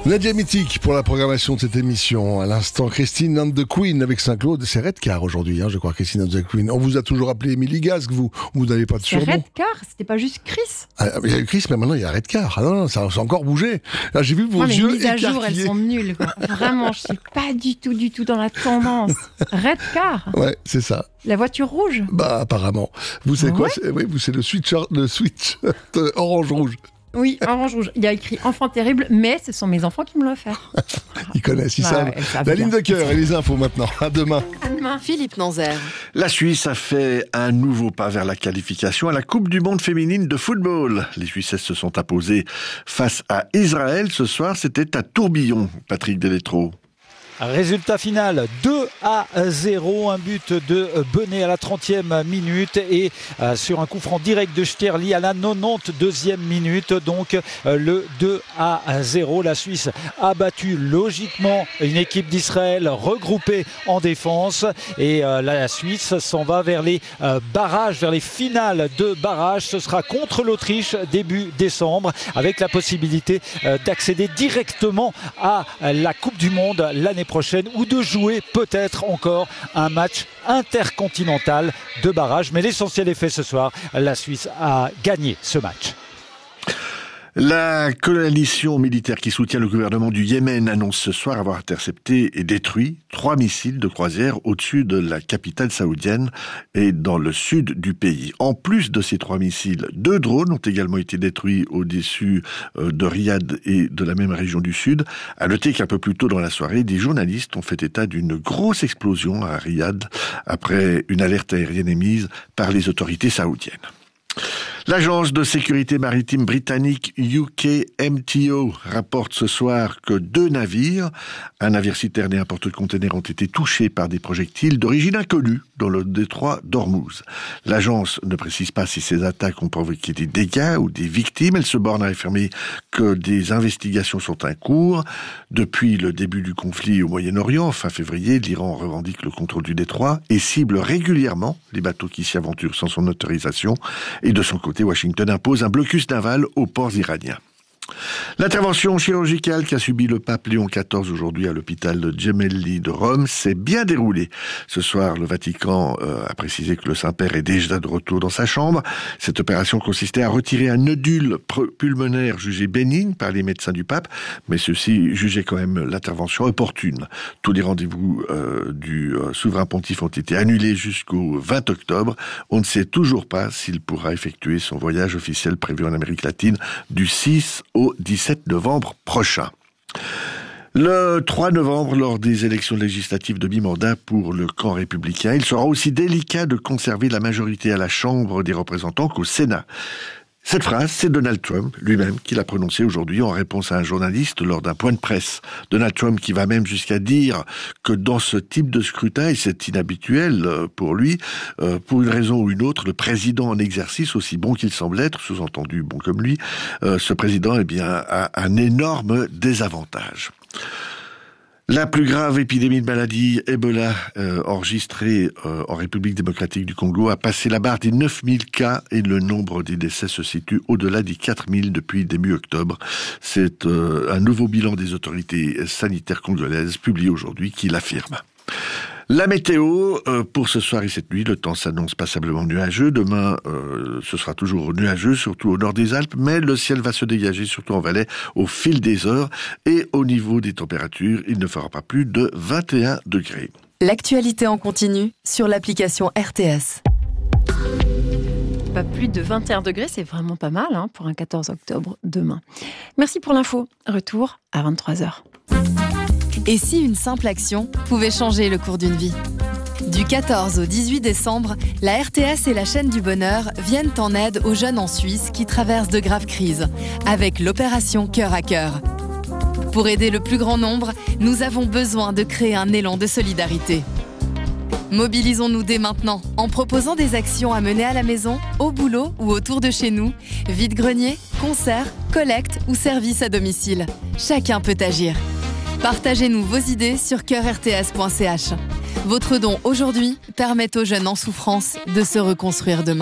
Nadia Mythique pour la programmation de cette émission. À l'instant, Christine and the Queen avec Saint-Claude. C'est Redcar aujourd'hui, je crois, Christine and the Queen. On vous a toujours appelé Émilie Gasque, vous n'avez pas de surnom. C'est Redcar, c'était pas juste Chris. Il y a eu Chris, mais maintenant il y a Redcar. Ah non, ça a encore bougé. Là, j'ai vu vos yeux les mises à écarquillés. jour, elles sont nulles, quoi. Vraiment, je suis pas du tout dans la tendance. Redcar. Ouais, c'est ça. La voiture rouge. Bah, apparemment. Vous savez quoi? Ouais. Oui, c'est le switch orange-rouge. Oui, orange rouge. Il y a écrit enfant terrible, mais ce sont mes enfants qui me l'ont offert. Ils connaissent, ils savent. savent La bien. ligne de cœur et les infos maintenant. À demain. À demain. Philippe Nanzer. La Suisse a fait un nouveau pas vers la qualification à la Coupe du monde féminine de football. Les Suissesses se sont imposées face à Israël. Ce soir, c'était à Tourbillon, Patrick Deletro. Résultat final, 2-0, un but de Benet à la 30e minute et sur un coup franc direct de Sterli à la 92e minute. Donc le 2-0, la Suisse a battu logiquement une équipe d'Israël regroupée en défense et la Suisse s'en va vers les barrages, vers les finales de barrages. Ce sera contre l'Autriche début décembre avec la possibilité d'accéder directement à la Coupe du Monde l'année prochaine ou de jouer peut-être encore un match intercontinental de barrage. Mais l'essentiel est fait ce soir. La Suisse a gagné ce match. La coalition militaire qui soutient le gouvernement du Yémen annonce ce soir avoir intercepté et détruit 3 missiles de croisière au-dessus de la capitale saoudienne et dans le sud du pays. En plus de ces 3 missiles, 2 drones ont également été détruits au-dessus de Riyad et de la même région du sud. À noter qu'un peu plus tôt dans la soirée, des journalistes ont fait état d'une grosse explosion à Riyad après une alerte aérienne émise par les autorités saoudiennes. L'agence de sécurité maritime britannique UKMTO rapporte ce soir que 2 navires, un navire citerne et un porte-container, ont été touchés par des projectiles d'origine inconnue dans le détroit d'Ormuz. L'agence ne précise pas si ces attaques ont provoqué des dégâts ou des victimes. Elle se borne à affirmer que des investigations sont en cours. Depuis le début du conflit au Moyen-Orient, fin février, l'Iran revendique le contrôle du détroit et cible régulièrement les bateaux qui s'y aventurent sans son autorisation. Et de son côté, Washington impose un blocus naval aux ports iraniens. L'intervention chirurgicale qu'a subie le pape Léon XIV aujourd'hui à l'hôpital de Gemelli de Rome s'est bien déroulée. Ce soir, le Vatican a précisé que le Saint-Père est déjà de retour dans sa chambre. Cette opération consistait à retirer un nodule pulmonaire jugé bénigne par les médecins du pape, mais ceux-ci jugeaient quand même l'intervention opportune. Tous les rendez-vous du souverain pontife ont été annulés jusqu'au 20 octobre. On ne sait toujours pas s'il pourra effectuer son voyage officiel prévu en Amérique latine du 6 au 17 novembre prochain. Le 3 novembre, lors des élections législatives de mi-mandat pour le camp républicain, il sera aussi délicat de conserver la majorité à la Chambre des représentants qu'au Sénat. Cette phrase, c'est Donald Trump lui-même qui l'a prononcée aujourd'hui en réponse à un journaliste lors d'un point de presse. Donald Trump qui va même jusqu'à dire que dans ce type de scrutin, et c'est inhabituel pour lui, pour une raison ou une autre, le président en exercice, aussi bon qu'il semble être, sous-entendu bon comme lui, ce président a un énorme désavantage. La plus grave épidémie de maladie Ebola enregistrée en République démocratique du Congo a passé la barre des 9000 cas et le nombre des décès se situe au-delà des 4000 depuis début octobre. C'est un nouveau bilan des autorités sanitaires congolaises publié aujourd'hui qui l'affirme. La météo, pour ce soir et cette nuit, le temps s'annonce passablement nuageux. Demain, ce sera toujours nuageux, surtout au nord des Alpes, mais le ciel va se dégager, surtout en Valais, au fil des heures. Et au niveau des températures, il ne fera pas plus de 21 degrés. L'actualité en continu sur l'application RTS. Pas plus de 21 degrés, c'est vraiment pas mal pour un 14 octobre demain. Merci pour l'info. Retour à 23h. Et si une simple action pouvait changer le cours d'une vie ? Du 14 au 18 décembre, la RTS et la chaîne du bonheur viennent en aide aux jeunes en Suisse qui traversent de graves crises, avec l'opération Cœur à Cœur. Pour aider le plus grand nombre, nous avons besoin de créer un élan de solidarité. Mobilisons-nous dès maintenant en proposant des actions à mener à la maison, au boulot ou autour de chez nous, vide-grenier, concerts, collecte ou service à domicile. Chacun peut agir. Partagez-nous vos idées sur coeurrts.ch. Votre don aujourd'hui permet aux jeunes en souffrance de se reconstruire demain.